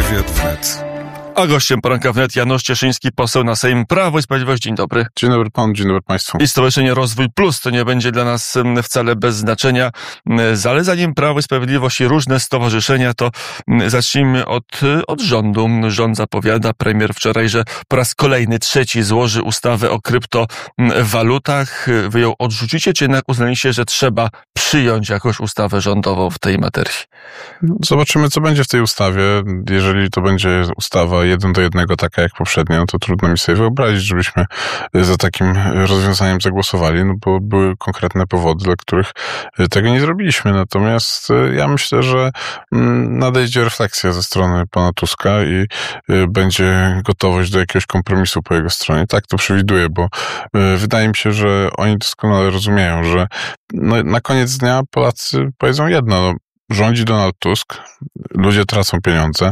Powiat wnet. A gościem poranka wnet Janusz Cieszyński, poseł na Sejm Prawo i Sprawiedliwość. Dzień dobry. Dzień dobry panu, dzień dobry państwu. I Stowarzyszenie Rozwój Plus, to nie będzie dla nas wcale bez znaczenia. Ale zanim Prawo i Sprawiedliwość i różne stowarzyszenia, to zacznijmy od rządu. Rząd zapowiada, premier wczoraj, że po raz kolejny, trzeci złoży ustawę o kryptowalutach. Wy ją odrzucicie, czy jednak uznaliście, że trzeba przyjąć jakąś ustawę rządową w tej materii? Zobaczymy, co będzie w tej ustawie. Jeżeli to będzie ustawa 1:1, taka jak poprzednia, no to trudno mi sobie wyobrazić, żebyśmy za takim rozwiązaniem zagłosowali, no bo były konkretne powody, dla których tego nie zrobiliśmy. Natomiast ja myślę, że nadejdzie refleksja ze strony pana Tuska i będzie gotowość do jakiegoś kompromisu po jego stronie. Tak to przewiduję, bo wydaje mi się, że oni doskonale rozumieją, że na koniec dnia Polacy powiedzą jedno, rządzi Donald Tusk, ludzie tracą pieniądze,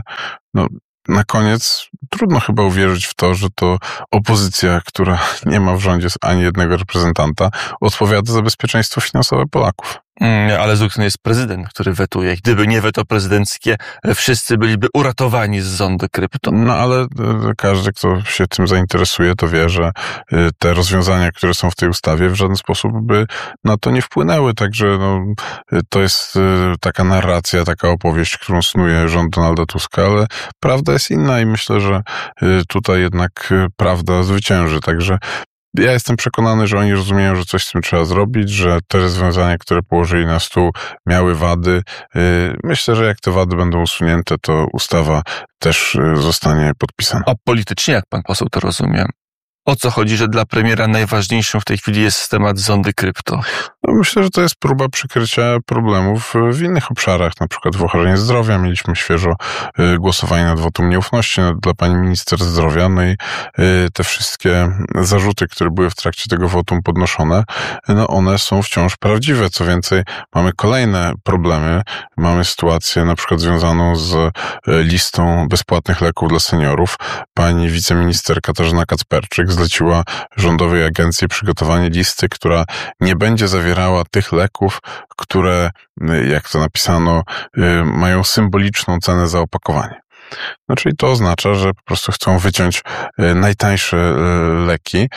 na koniec trudno chyba uwierzyć w to, że to opozycja, która nie ma w rządzie ani jednego reprezentanta, odpowiada za bezpieczeństwo finansowe Polaków. Ale z drugiej strony jest prezydent, który wetuje. Gdyby nie weto prezydenckie, wszyscy byliby uratowani z zondy krypto. No ale każdy, kto się tym zainteresuje, to wie, że te rozwiązania, które są w tej ustawie, w żaden sposób by na to nie wpłynęły. Także to jest taka narracja, taka opowieść, którą snuje rząd Donalda Tuska, ale prawda jest inna i myślę, że tutaj jednak prawda zwycięży. Także ja jestem przekonany, że oni rozumieją, że coś z tym trzeba zrobić, że te rozwiązania, które położyli na stół, miały wady. Myślę, że jak te wady będą usunięte, to ustawa też zostanie podpisana. A politycznie, jak pan poseł to rozumie? O co chodzi, że dla premiera najważniejszym w tej chwili jest temat zondy krypto? Myślę, że to jest próba przykrycia problemów w innych obszarach, na przykład w ochronie zdrowia. Mieliśmy świeżo głosowanie nad wotum nieufności dla pani minister zdrowia, no i te wszystkie zarzuty, które były w trakcie tego wotum podnoszone, one są wciąż prawdziwe. Co więcej, mamy kolejne problemy. Mamy sytuację na przykład związaną z listą bezpłatnych leków dla seniorów. Pani wiceminister Katarzyna Kacperczyk zleciła rządowej agencji przygotowanie listy, która nie będzie zawierała tych leków, które, jak to napisano, mają symboliczną cenę za opakowanie. Czyli to oznacza, że po prostu chcą wyciąć najtańsze leki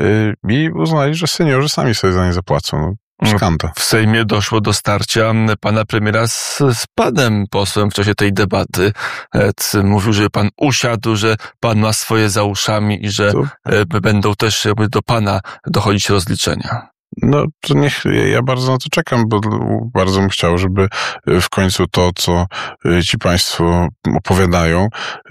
i uznali, że seniorzy sami sobie za nie zapłacą. Skandal. W Sejmie doszło do starcia pana premiera z panem posłem w czasie tej debaty. Mówił, że pan usiadł, że pan ma swoje za uszami i że będą też jakby do pana dochodzić rozliczenia. To ja bardzo na to czekam, bo bardzo bym chciał, żeby w końcu to, co ci państwo opowiadają,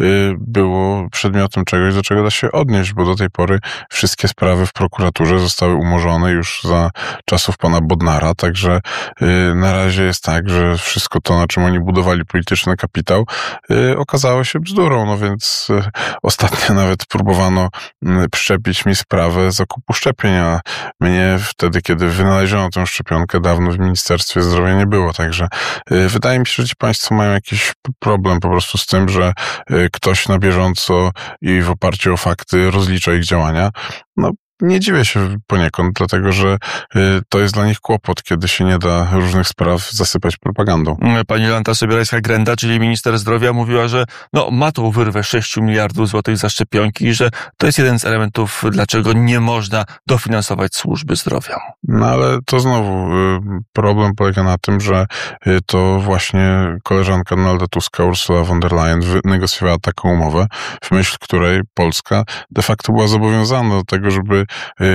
było przedmiotem czegoś, do czego da się odnieść, bo do tej pory wszystkie sprawy w prokuraturze zostały umorzone już za czasów pana Bodnara, także na razie jest tak, że wszystko to, na czym oni budowali polityczny kapitał, okazało się bzdurą, więc ostatnio nawet próbowano przyczepić mi sprawę zakupu szczepień, a mnie wtedy, kiedy wynaleziono tę szczepionkę, dawno w Ministerstwie Zdrowia nie było. Także wydaje mi się, że ci państwo mają jakiś problem po prostu z tym, że ktoś na bieżąco i w oparciu o fakty rozlicza ich działania. Nie dziwię się poniekąd, dlatego że to jest dla nich kłopot, kiedy się nie da różnych spraw zasypać propagandą. Pani Jolanta Sobierajska-Grenda, czyli minister zdrowia, mówiła, że ma tą wyrwę 6 miliardów złotych za szczepionki i że to jest jeden z elementów, dlaczego nie można dofinansować służby zdrowia. Ale to znowu problem polega na tym, że to właśnie koleżanka Donalda Tuska, Ursula von der Leyen, wynegocjowała taką umowę, w myśl której Polska de facto była zobowiązana do tego, żeby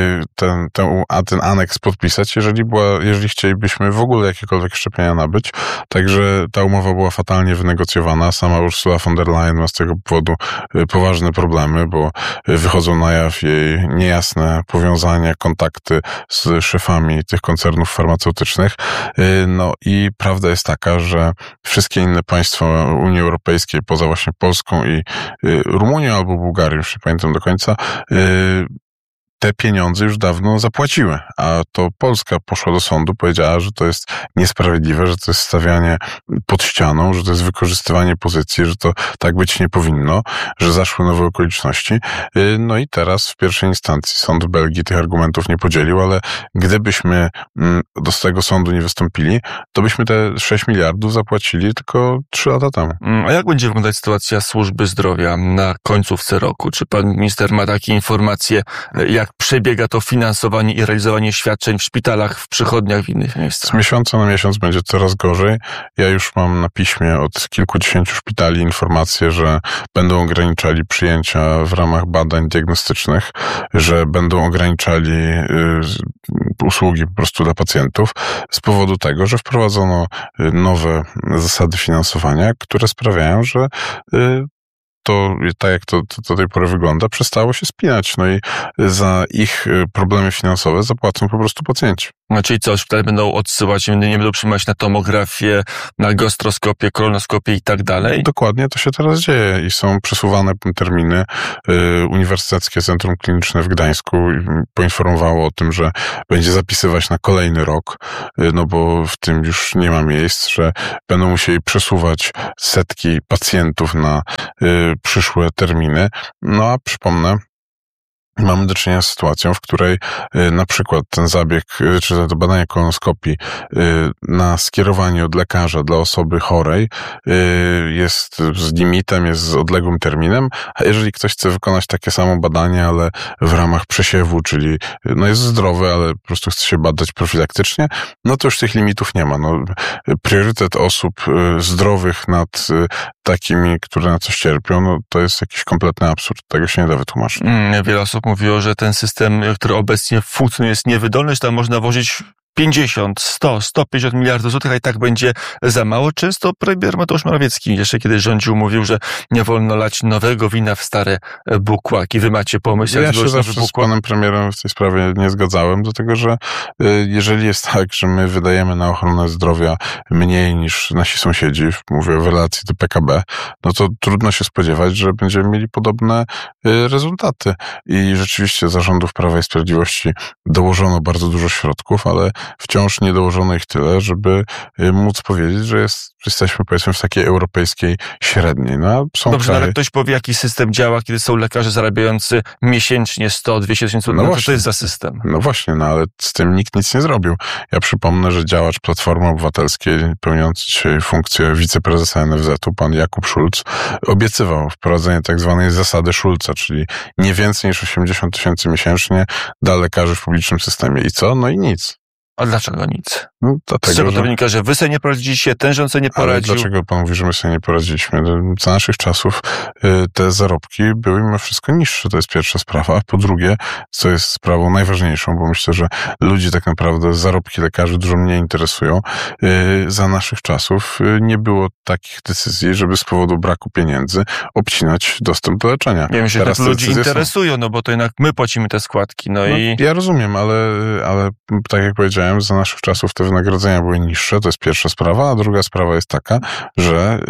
ten aneks podpisać, jeżeli chcielibyśmy w ogóle jakiekolwiek szczepienia nabyć. Także ta umowa była fatalnie wynegocjowana. Sama Ursula von der Leyen ma z tego powodu poważne problemy, bo wychodzą na jaw jej niejasne powiązania, kontakty z szefami tych koncernów farmaceutycznych. I prawda jest taka, że wszystkie inne państwa Unii Europejskiej, poza właśnie Polską i Rumunią albo Bułgarią, już nie pamiętam do końca, te pieniądze już dawno zapłaciły, a to Polska poszła do sądu, powiedziała, że to jest niesprawiedliwe, że to jest stawianie pod ścianą, że to jest wykorzystywanie pozycji, że to tak być nie powinno, że zaszły nowe okoliczności. No i teraz w pierwszej instancji sąd Belgii tych argumentów nie podzielił, ale gdybyśmy do tego sądu nie wystąpili, to byśmy te 6 miliardów zapłacili tylko 3 lata temu. A jak będzie wyglądać sytuacja służby zdrowia na końcówce roku? Czy pan minister ma takie informacje, jak przebiega to finansowanie i realizowanie świadczeń w szpitalach, w przychodniach, w innych miejscach? Z miesiąca na miesiąc będzie coraz gorzej. Ja już mam na piśmie od kilkudziesięciu szpitali informacje, że będą ograniczali przyjęcia w ramach badań diagnostycznych, że będą ograniczali usługi po prostu dla pacjentów z powodu tego, że wprowadzono nowe zasady finansowania, które sprawiają, że to, tak jak to do tej pory wygląda, przestało się spinać. No i za ich problemy finansowe zapłacą po prostu pacjenci. Czyli co, szpitale będą odsyłać, nie będą przyjmować na tomografię, na gastroskopię, kolonoskopię i tak dalej? Dokładnie to się teraz dzieje i są przesuwane terminy. Uniwersyteckie Centrum Kliniczne w Gdańsku poinformowało o tym, że będzie zapisywać na kolejny rok, no bo w tym już nie ma miejsc, że będą musieli przesuwać setki pacjentów na przyszłe terminy. No a przypomnę, mamy do czynienia z sytuacją, w której na przykład ten zabieg, czy to badanie kolonoskopii na skierowanie od lekarza dla osoby chorej jest z limitem, jest z odległym terminem, a jeżeli ktoś chce wykonać takie samo badanie, ale w ramach przesiewu, czyli no jest zdrowy, ale po prostu chce się badać profilaktycznie, no to już tych limitów nie ma. No, priorytet osób zdrowych nad takimi, które na coś cierpią, no to jest jakiś kompletny absurd. Tego się nie da wytłumaczyć. Wiele osób mówiło, że ten system, który obecnie funkcjonuje, jest niewydolny, że tam można włożyć 50, 100, 150 miliardów złotych, a i tak będzie za mało. Często premier Mateusz Morawiecki jeszcze kiedy rządził, mówił, że nie wolno lać nowego wina w stare bukłaki. Wy macie pomysł? Ja się zawsze z panem premierem w tej sprawie nie zgadzałem, dlatego że jeżeli jest tak, że my wydajemy na ochronę zdrowia mniej niż nasi sąsiedzi, mówię w relacji do PKB, no to trudno się spodziewać, że będziemy mieli podobne rezultaty. I rzeczywiście za rządów Prawa i Sprawiedliwości dołożono bardzo dużo środków, ale wciąż nie dołożono ich tyle, żeby móc powiedzieć, że jesteśmy powiedzmy w takiej europejskiej średniej. No, są dobrze, kraje... ale ktoś powie, jaki system działa, kiedy są lekarze zarabiający miesięcznie 100, 200 tysięcy, no to jest za system. No właśnie, no ale z tym nikt nic nie zrobił. Ja przypomnę, że działacz Platformy Obywatelskiej, pełniący dzisiaj funkcję wiceprezesa NFZ-u, pan Jakub Schulz, obiecywał wprowadzenie tak zwanej zasady Schulza, czyli nie więcej niż 80 tysięcy miesięcznie dla lekarzy w publicznym systemie. I co? No i nic. A dlaczego nic? No, dlatego, z czego to wynika, że wy sobie nie poradziliście, ten rząd sobie nie poradził? Ale dlaczego pan mówi, że my sobie nie poradziliśmy? Za naszych czasów te zarobki były mimo wszystko niższe, to jest pierwsza sprawa. A po drugie, co jest sprawą najważniejszą, bo myślę, że ludzi tak naprawdę zarobki lekarzy dużo mniej interesują, za naszych czasów nie było takich decyzji, żeby z powodu braku pieniędzy obcinać dostęp do leczenia. Ja myślę, że tak ludzi interesują, no bo to jednak my płacimy te składki. Ja rozumiem, ale tak jak powiedziałem, za naszych czasów te wynagrodzenia były niższe, to jest pierwsza sprawa, a druga sprawa jest taka, że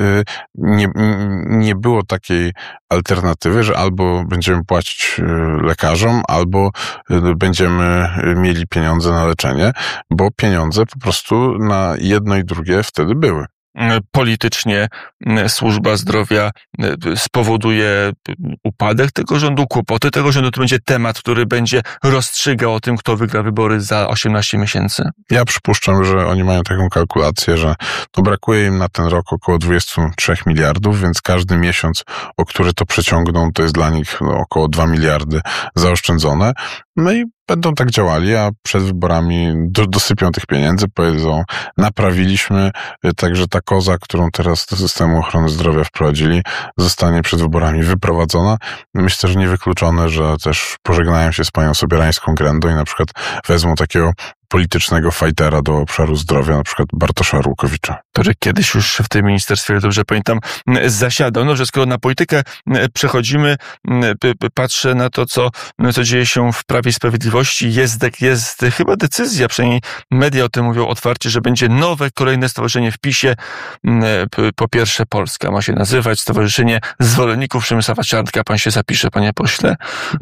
nie było takiej alternatywy, że albo będziemy płacić lekarzom, albo będziemy mieli pieniądze na leczenie, bo pieniądze po prostu na jedno i drugie wtedy były. Politycznie służba zdrowia spowoduje upadek tego rządu, kłopoty tego rządu. To będzie temat, który będzie rozstrzygał o tym, kto wygra wybory za 18 miesięcy. Ja przypuszczam, że oni mają taką kalkulację, że brakuje im na ten rok około 23 miliardów, więc każdy miesiąc, o który to przeciągną, to jest dla nich około 2 miliardy zaoszczędzone. No i będą tak działali, a przed wyborami dosypią tych pieniędzy, powiedzą, naprawiliśmy, także ta koza, którą teraz do systemu ochrony zdrowia wprowadzili, zostanie przed wyborami wyprowadzona. Myślę, że niewykluczone, że też pożegnają się z panią Sobierańską-Grendą i na przykład wezmą takiego politycznego fajtera do obszaru zdrowia, na przykład Bartosza Arłukowicza. Który kiedyś już w tym ministerstwie, dobrze pamiętam, zasiadał. No, że skoro na politykę przechodzimy, patrzę na to, co dzieje się w Prawie i Sprawiedliwości. Jest chyba decyzja, przynajmniej media o tym mówią otwarcie, że będzie nowe, kolejne stowarzyszenie w PiS-ie. Po pierwsze Polska ma się nazywać Stowarzyszenie Zwolenników Przemysława Czarnka. Pan się zapisze, panie pośle? No,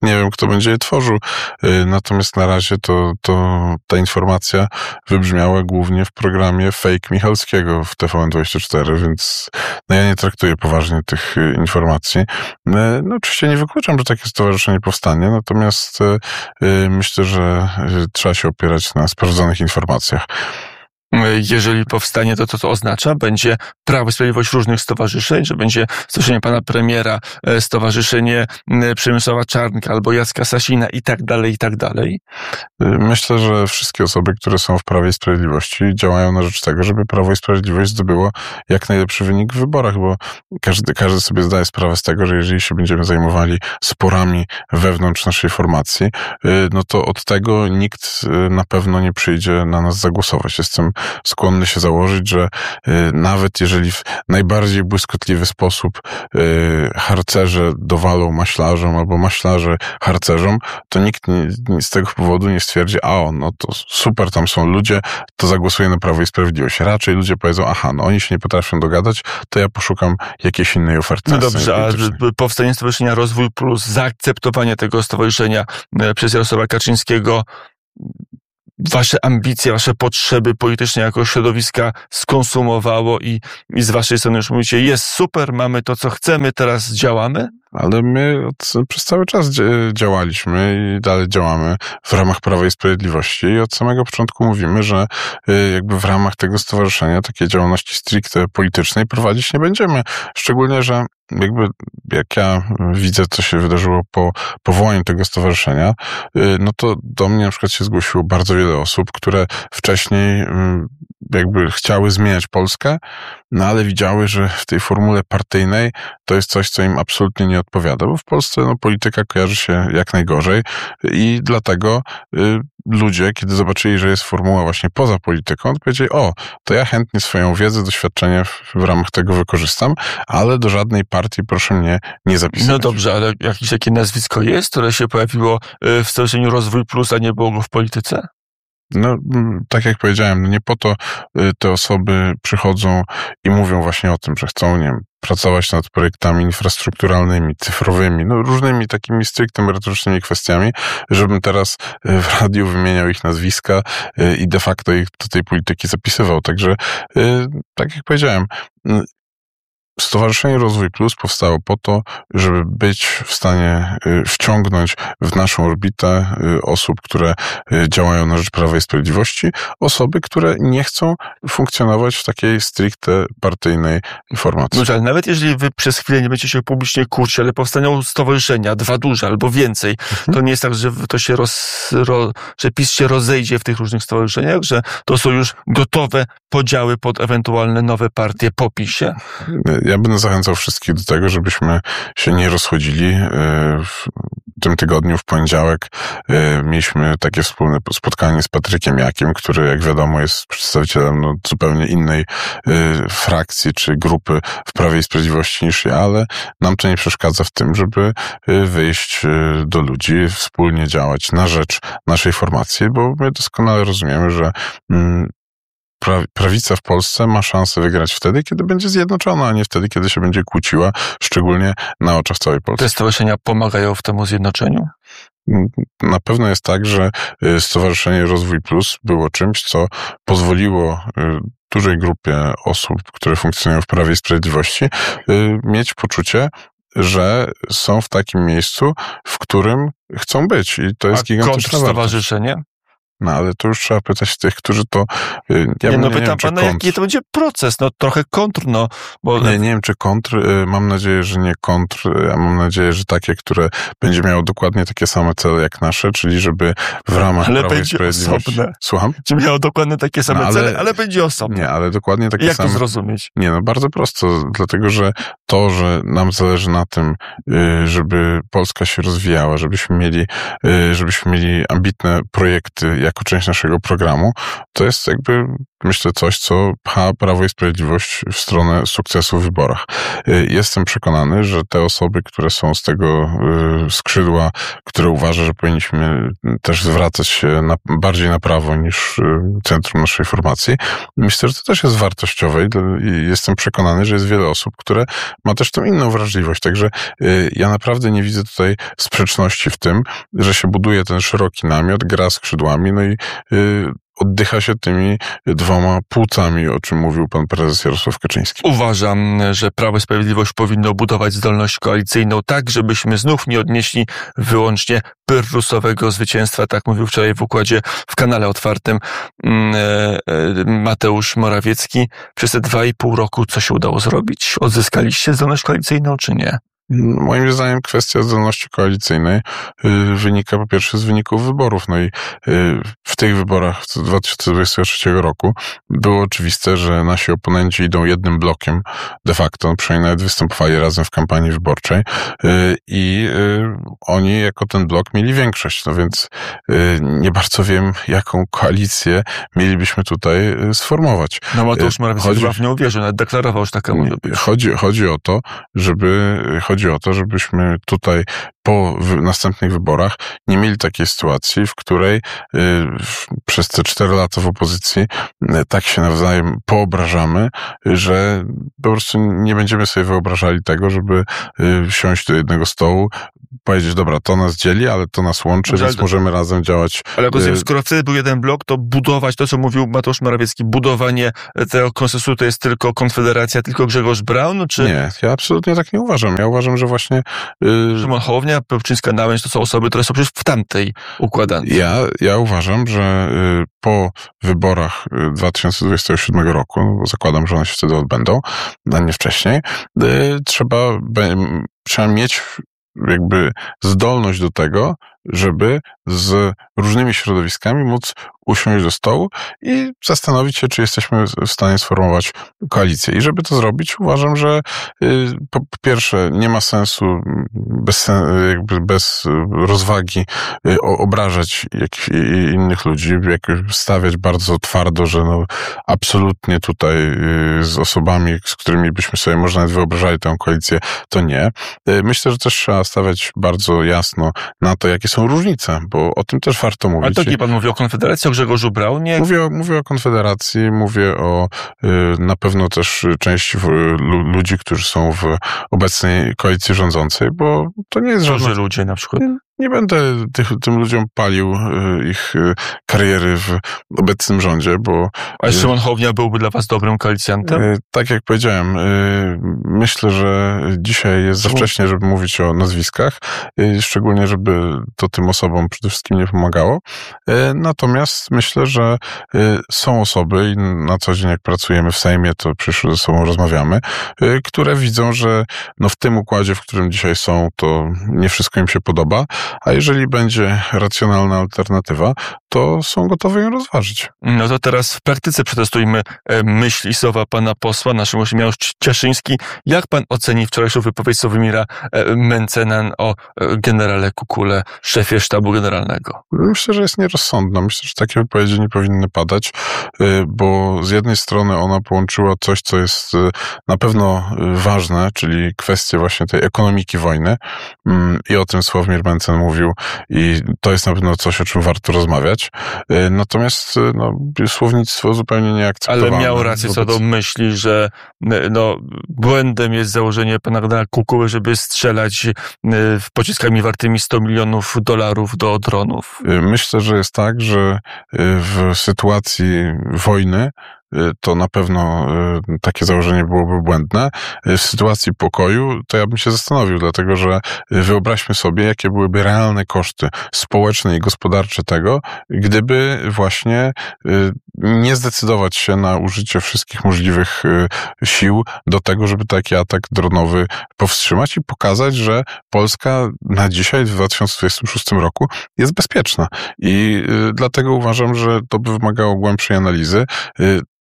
Nie wiem, kto będzie je tworzył, natomiast na razie ta informacja wybrzmiała głównie w programie Fake Michalskiego w TVN24, więc ja nie traktuję poważnie tych informacji. Oczywiście nie wykluczam, że takie stowarzyszenie powstanie, natomiast myślę, że trzeba się opierać na sprawdzonych informacjach. Jeżeli powstanie, to oznacza, będzie Prawo i Sprawiedliwość różnych stowarzyszeń, że będzie stowarzyszenie pana premiera, stowarzyszenie Przemysława Czarnka albo Jacka Sasina i tak dalej, i tak dalej? Myślę, że wszystkie osoby, które są w Prawie i Sprawiedliwości, działają na rzecz tego, żeby Prawo i Sprawiedliwość zdobyło jak najlepszy wynik w wyborach, bo każdy sobie zdaje sprawę z tego, że jeżeli się będziemy zajmowali sporami wewnątrz naszej formacji, no to od tego nikt na pewno nie przyjdzie na nas zagłosować. Jestem skłonny się założyć, że nawet jeżeli w najbardziej błyskotliwy sposób harcerze dowalą maślarzom albo maślarze harcerzom, to nikt z tego powodu nie stwierdzi, no to super, tam są ludzie, to zagłosuję na Prawo i Sprawiedliwość. Raczej ludzie powiedzą, oni się nie potrafią dogadać, to ja poszukam jakiejś innej oferty. No dobrze, a powstanie Stowarzyszenia Rozwój Plus, zaakceptowanie tego stowarzyszenia przez Jarosława Kaczyńskiego, wasze ambicje, wasze potrzeby polityczne jako środowiska skonsumowało i z waszej strony już mówicie, jest super, mamy to, co chcemy, teraz działamy? Ale my przez cały czas działaliśmy i dalej działamy w ramach Prawa i Sprawiedliwości i od samego początku mówimy, że jakby w ramach tego stowarzyszenia takiej działalności stricte politycznej prowadzić nie będziemy. Szczególnie, że jak ja widzę, co się wydarzyło po powołaniu tego stowarzyszenia, no to do mnie na przykład się zgłosiło bardzo wiele osób, które wcześniej chciały zmieniać Polskę, no ale widziały, że w tej formule partyjnej to jest coś, co im absolutnie nie odpowiada, bo w Polsce polityka kojarzy się jak najgorzej i dlatego ludzie, kiedy zobaczyli, że jest formuła właśnie poza polityką, to powiedzieli, to ja chętnie swoją wiedzę, doświadczenie w ramach tego wykorzystam, ale do żadnej partii proszę mnie nie zapisywać. No dobrze, ale jakieś takie nazwisko jest, które się pojawiło w Stowarzyszeniu Rozwój Plus, a nie było go w polityce? No, tak jak powiedziałem, nie po to te osoby przychodzą i mówią właśnie o tym, że chcą, pracować nad projektami infrastrukturalnymi, cyfrowymi, różnymi takimi stricte merytorycznymi kwestiami, żebym teraz w radiu wymieniał ich nazwiska i de facto ich do tej polityki zapisywał. Także, tak jak powiedziałem, Stowarzyszenie Rozwój Plus powstało po to, żeby być w stanie wciągnąć w naszą orbitę osób, które działają na rzecz Prawa i Sprawiedliwości, osoby, które nie chcą funkcjonować w takiej stricte partyjnej formacji. No, ale nawet jeżeli wy przez chwilę nie będziecie się publicznie kłócić, ale powstaną stowarzyszenia, 2 duże albo więcej, to nie jest tak, że to się że PiS się rozejdzie w tych różnych stowarzyszeniach, że to są już gotowe podziały pod ewentualne nowe partie po PiS-ie? Ja będę zachęcał wszystkich do tego, żebyśmy się nie rozchodzili. W tym tygodniu, w poniedziałek, mieliśmy takie wspólne spotkanie z Patrykiem Jakiem, który, jak wiadomo, jest przedstawicielem zupełnie innej frakcji czy grupy w Prawie i Sprawiedliwości niż ja, ale nam to nie przeszkadza w tym, żeby wyjść do ludzi, wspólnie działać na rzecz naszej formacji, bo my doskonale rozumiemy, że prawica w Polsce ma szansę wygrać wtedy, kiedy będzie zjednoczona, a nie wtedy, kiedy się będzie kłóciła, szczególnie na oczach całej Polski. Te stowarzyszenia pomagają w temu zjednoczeniu? Na pewno jest tak, że Stowarzyszenie Rozwój Plus było czymś, co pozwoliło dużej grupie osób, które funkcjonują w Prawie i Sprawiedliwości, mieć poczucie, że są w takim miejscu, w którym chcą być. I to jest gigantyczna wartość. Stowarzyszenie? No ale to już trzeba pytać tych, którzy to... pytam pana, jaki to będzie proces? Trochę kontr, bo... Nie wiem, czy kontr. Mam nadzieję, że nie kontr. Ja mam nadzieję, że takie, które będzie miało dokładnie takie same cele jak nasze, czyli żeby w ramach Prawa i Sprawiedliwości... Osobne. Słucham? Czy miało dokładnie takie same cele, ale będzie osobne. Nie, ale dokładnie takie jak same... Jak to zrozumieć? Bardzo prosto. Dlatego, że to, że nam zależy na tym, żeby Polska się rozwijała, żebyśmy mieli ambitne projekty, jako część naszego programu, to jest jakby, myślę, coś, co pcha Prawo i Sprawiedliwość w stronę sukcesu w wyborach. Jestem przekonany, że te osoby, które są z tego skrzydła, które uważa, że powinniśmy też zwracać się bardziej na prawo niż centrum naszej formacji, myślę, że to też jest wartościowe i jestem przekonany, że jest wiele osób, które ma też tą inną wrażliwość. Także ja naprawdę nie widzę tutaj sprzeczności w tym, że się buduje ten szeroki namiot, gra skrzydłami, no i oddycha się tymi dwoma płucami, o czym mówił pan prezes Jarosław Kaczyński. Uważam, że Prawo i Sprawiedliwość powinno budować zdolność koalicyjną tak, żebyśmy znów nie odnieśli wyłącznie pyrrusowego zwycięstwa, tak mówił wczoraj w układzie w kanale otwartym Mateusz Morawiecki. Przez te 2,5 roku co się udało zrobić? Odzyskaliście zdolność koalicyjną, czy nie? Moim zdaniem kwestia zdolności koalicyjnej wynika po pierwsze z wyników wyborów. No i w tych wyborach z 2023 roku było oczywiste, że nasi oponenci idą jednym blokiem de facto, przynajmniej nawet występowali razem w kampanii wyborczej i oni jako ten blok mieli większość. No więc nie bardzo wiem, jaką koalicję mielibyśmy tutaj sformować. No Mateusz Morawiecki chyba w nią uwierzył, nawet deklarował, że taka może być. Chodzi o to, żebyśmy tutaj po następnych wyborach nie mieli takiej sytuacji, w której przez te 4 lata w opozycji tak się nawzajem poobrażamy, że po prostu nie będziemy sobie wyobrażali tego, żeby siąść do jednego stołu, powiedzieć, dobra, to nas dzieli, ale to nas łączy, więc możemy razem działać. Ale skoro wtedy był jeden blok, to budować to, co mówił Mateusz Morawiecki, budowanie tego konsensusu to jest tylko Konfederacja, tylko Grzegorz Braun? Czy... Nie, ja absolutnie tak nie uważam. Ja uważam, że właśnie... Szymon Hołownia, Pełczyńska-Nałęcz to są osoby, które są przecież w tamtej układance. Ja uważam, że po wyborach 2027 roku, bo zakładam, że one się wtedy odbędą, a nie wcześniej, trzeba mieć jakby zdolność do tego, żeby z różnymi środowiskami móc usiąść do stołu i zastanowić się, czy jesteśmy w stanie sformować koalicję. I żeby to zrobić, uważam, że po pierwsze nie ma sensu bez rozwagi obrażać innych ludzi, jakoś stawiać bardzo twardo, że no absolutnie tutaj z osobami, z którymi byśmy sobie może nawet wyobrażali tę koalicję, to nie. Myślę, że też trzeba stawiać bardzo jasno na to, jakie są różnice, bo o tym też warto mówić. Ale to nie pan mówi o Konfederacji, o Grzegorzu Braunie? Mówię o Konfederacji, mówię o na pewno też części ludzi, którzy są w obecnej koalicji rządzącej, bo to nie jest żadne... ludzie na przykład. Nie będę tym ludziom palił ich kariery w obecnym rządzie, bo... A Szymon Hołownia byłby dla was dobrym koalicjantem? Tak jak powiedziałem, myślę, że dzisiaj jest za wcześnie, żeby mówić o nazwiskach, szczególnie, żeby to tym osobom przede wszystkim nie pomagało. Natomiast myślę, że są osoby i na co dzień jak pracujemy w Sejmie, to przecież ze sobą rozmawiamy, które widzą, że no w tym układzie, w którym dzisiaj są, to nie wszystko im się podoba, a jeżeli będzie racjonalna alternatywa, to są gotowe ją rozważyć. No to teraz w praktyce przetestujmy myśl i słowa pana posła, naszym gościem Janusz Cieszyński. Jak pan oceni wczorajszą wypowiedź Sławomira Mentzena o generale Kukule, szefie sztabu generalnego? Myślę, że jest nierozsądna. Myślę, że takie wypowiedzi nie powinny padać, bo z jednej strony ona połączyła coś, co jest na pewno ważne, czyli kwestię właśnie tej ekonomiki wojny i o tym Sławomir Mentzen mówił i to jest na pewno coś, o czym warto rozmawiać. Natomiast słownictwo zupełnie nieakceptowalne. Ale miał rację co do myśli, że błędem jest założenie pana generała Kukuły, żeby strzelać pociskami wartymi $100 milionów do dronów. Myślę, że jest tak, że w sytuacji wojny to na pewno takie założenie byłoby błędne. W sytuacji pokoju to ja bym się zastanowił, dlatego że wyobraźmy sobie, jakie byłyby realne koszty społeczne i gospodarcze tego, gdyby właśnie nie zdecydować się na użycie wszystkich możliwych sił do tego, żeby taki atak dronowy powstrzymać i pokazać, że Polska na dzisiaj, w 2026 roku jest bezpieczna. I dlatego uważam, że to by wymagało głębszej analizy.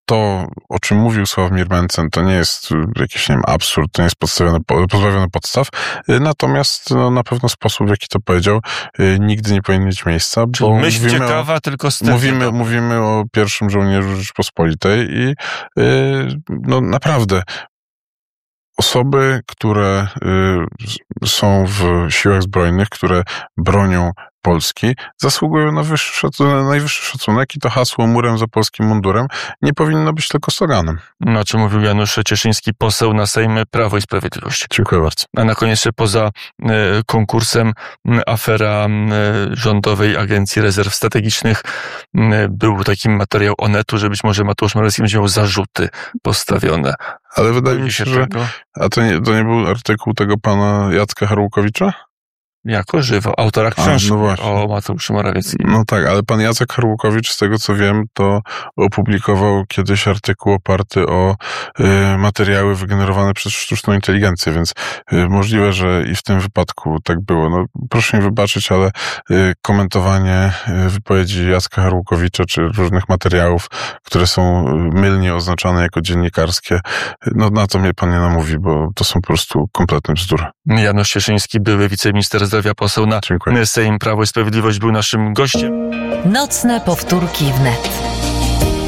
to, o czym mówił Sławomir Mencen, to nie jest jakiś, nie wiem, absurd, to nie jest pozbawione podstaw. Natomiast na pewno sposób, w jaki to powiedział, nigdy nie powinien mieć miejsca. Czyli myśl ciekawa, tylko mówimy o pierwszym żołnierzu Rzeczpospolitej i naprawdę osoby, które są w siłach zbrojnych, które bronią Polski, zasługują na najwyższy szacunek i to hasło murem za polskim mundurem nie powinno być tylko sloganem. O czym mówił Janusz Cieszyński, poseł na Sejm Prawo i Sprawiedliwość. Dziękuję bardzo. A na koniec poza konkursem afera Rządowej Agencji Rezerw Strategicznych był taki materiał Onetu, że być może Mateusz Morawiecki będzie miał zarzuty postawione. Ale wydaje mi się, że... A to nie był artykuł tego pana Jacka Harłukowicza? Jako żywo, autora książki o Mateuszu Morawieckim. No tak, ale pan Jacek Harłukowicz, z tego co wiem, to opublikował kiedyś artykuł oparty o materiały wygenerowane przez sztuczną inteligencję, więc możliwe, że i w tym wypadku tak było. No, proszę mi wybaczyć, ale komentowanie wypowiedzi Jacka Harłukowicza czy różnych materiałów, które są mylnie oznaczane jako dziennikarskie, no na to mnie pan nie namówi, bo to są po prostu kompletne bzdury. Janusz Cieszyński, były wiceminister zdrowia, poseł na Sejm Prawo i Sprawiedliwość, był naszym gościem. Nocne powtórki wnet.